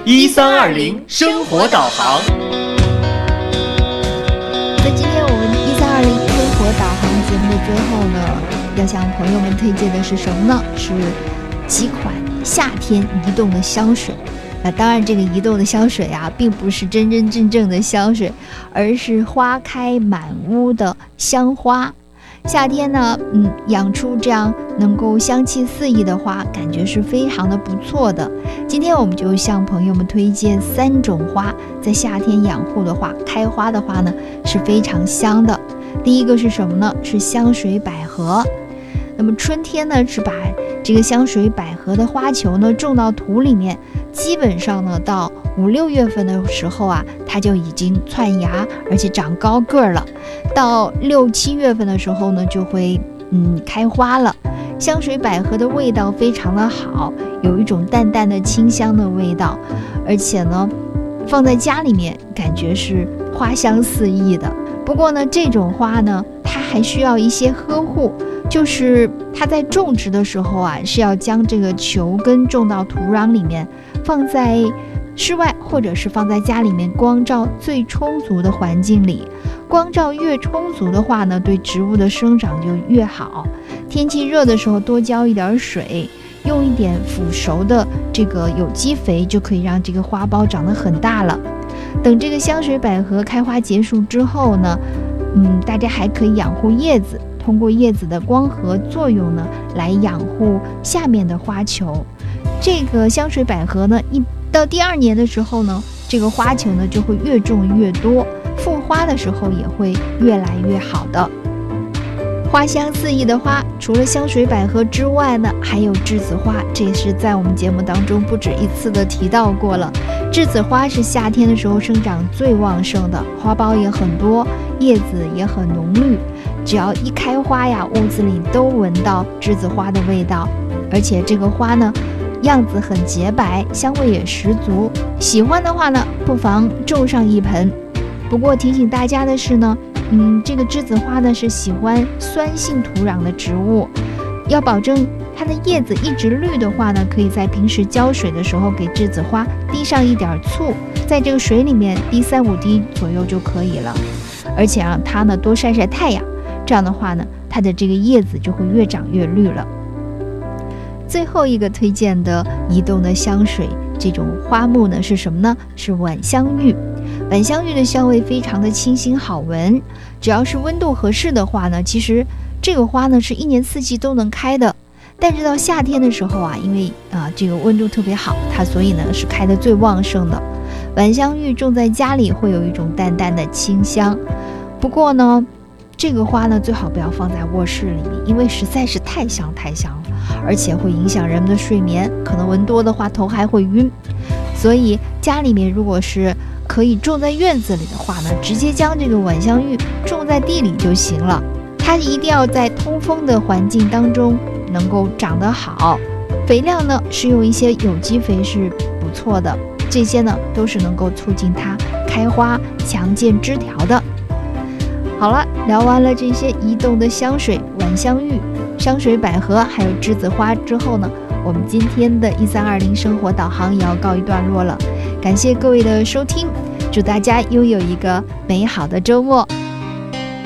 1320生活导航。 在今天我们1320生活导航节目的最后呢，要向朋友们推荐的是什么呢？是几款夏天移动的香水。当然这个移动的香水啊，并不是真真正正的香水，而是花开满屋的香花。夏天呢，养出这样能够香气四溢的花，感觉是非常的不错的。今天我们就向朋友们推荐3种花，在夏天养护的话，开花的话呢，是非常香的。第一个是什么呢？是香水百合。那么春天呢，是把这个香水百合的花球呢种到土里面，基本上呢到5、6月份的时候啊，它就已经窜芽，而且长高个了。到6、7月份的时候呢，就会开花了。香水百合的味道非常的好，有一种淡淡的清香的味道，而且呢，放在家里面感觉是花香四溢的。不过呢，这种花呢，它还需要一些呵护。就是它在种植的时候啊，是要将这个球根种到土壤里面，放在室外或者是放在家里面光照最充足的环境里。光照越充足的话呢，对植物的生长就越好。天气热的时候多浇一点水，用一点腐熟的这个有机肥，就可以让这个花苞长得很大了。等这个香水百合开花结束之后呢，大家还可以养护叶子，通过叶子的光合作用呢，来养护下面的花球。这个香水百合呢，到第2年的时候呢，这个花球呢就会越种越多，复花的时候也会越来越好的。花香四溢的花，除了香水百合之外呢，还有栀子花，这也是在我们节目当中不止一次的提到过了。栀子花是夏天的时候生长最旺盛的，花苞也很多，叶子也很浓绿。只要一开花呀，屋子里都闻到栀子花的味道，而且这个花呢，样子很洁白，香味也十足。喜欢的话呢，不妨种上一盆。不过提醒大家的是呢，这个栀子花呢是喜欢酸性土壤的植物，要保证它的叶子一直绿的话呢，可以在平时浇水的时候给栀子花滴上一点醋，在这个水里面滴3、5滴左右就可以了。而且让它呢多晒晒太阳，这样的话呢，它的这个叶子就会越长越绿了。最后一个推荐的移动的香水，这种花木呢是什么呢？是晚香玉。晚香玉的香味非常的清新好闻，只要是温度合适的话呢，其实这个花呢是1年4季都能开的。但是到夏天的时候啊，因为这个温度特别好，它所以呢是开得最旺盛的。晚香玉种在家里会有一种淡淡的清香。不过呢，这个花呢最好不要放在卧室里面，因为实在是太香了，而且会影响人们的睡眠，可能闻多的话头还会晕。所以家里面如果是可以种在院子里的话呢，直接将这个晚香玉种在地里就行了。它一定要在通风的环境当中能够长得好，肥料呢是用一些有机肥是不错的，这些呢都是能够促进它开花、强健枝条的。好了，聊完了这些移动的香水，晚香玉、香水百合还有栀子花之后呢，我们今天的1320生活导航也要告一段落了。感谢各位的收听，祝大家拥有一个美好的周末。